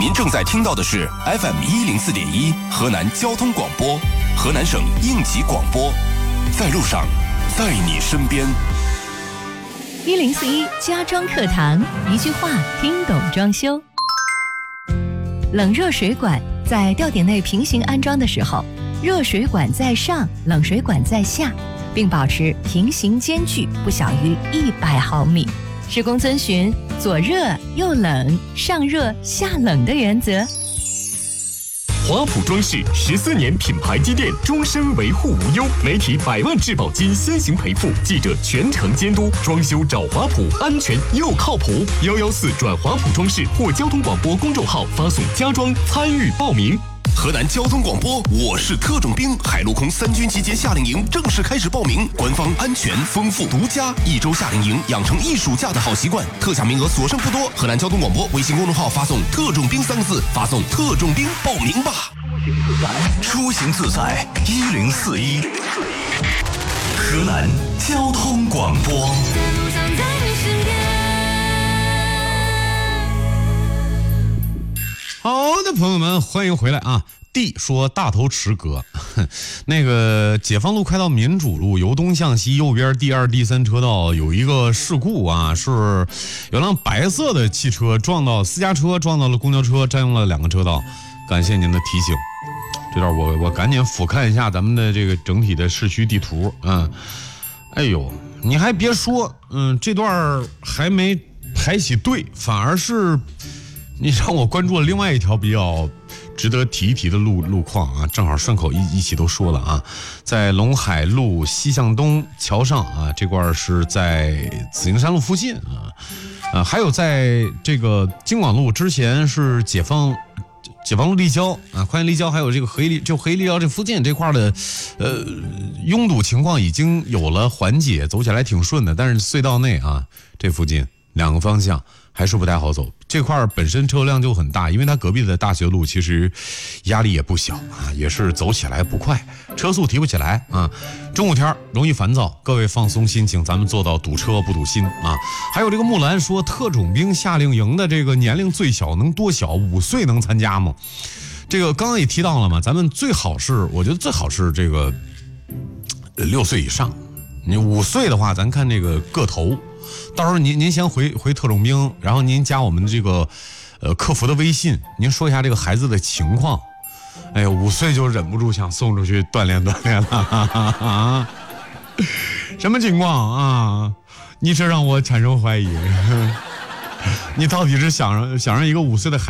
您正在听到的是 FM104.1 河南交通广播，河南省应急广播，在路上，在你身边。 1041家装课堂，一句话听懂装修。冷热水管在吊顶内平行安装的时候，热水管在上，冷水管在下，并保持平行间距不小于100毫米。施工遵循左热右冷、上热下冷的原则。 华普装饰14年品牌积淀，终身维护无忧，媒体100万质保金先行赔付，记者全程监督，装修找华普，安全又靠谱。114转华普装饰或交通广播公众号发送家装参与报名。 河南交通广播，我是特种兵，海陆空3军集结夏令营正式开始报名，官方安全丰富独家，1周夏令营养成1暑假的好习惯，特价名额所剩不多。河南交通广播微信公众号发送“特种兵”3个字，发送“特种兵”报名吧。出行自在1041，河南交通广播。 好的，朋友们，欢迎回来啊！D 说大头池哥，那个解放路快到民主路，由东向西，右边第2、第3车道有一个事故啊，是有辆白色的汽车私家车撞到了公交车，占用了2个车道。感谢您的提醒，这段我赶紧俯瞰一下咱们的这个整体的市区地图啊。哎呦，你还别说，这段还没排起队，反而是你让我关注了另外一条比较值得提一提的路况啊，正好顺口一起都说了啊，在陇海路西向东桥上啊，这块是在紫金山路附近啊，还有在这个京广路之前是解放路立交啊，宽县立交，还有这个合一立交这附近这块的拥堵情况已经有了缓解，走起来挺顺的，但是隧道内啊这附近2个方向还是不太好走，这块本身车辆就很大，因为它隔壁的大学路其实压力也不小啊，也是走起来不快，车速提不起来啊。中午天容易烦躁，各位放松心情，咱们做到堵车不堵心啊。还有这个木兰说，特种兵夏令营的这个年龄最小能多小？5岁能参加吗？这个刚刚也提到了嘛，咱们我觉得最好是这个6岁以上，你5岁的话，咱看这个个头。到时候您先回特种兵，然后您加我们的这个客服的微信，您说一下这个孩子的情况。哎呀，5岁就忍不住想送出去锻炼了啊！什么情况啊？你这让我产生怀疑，你到底是想让一个5岁的孩子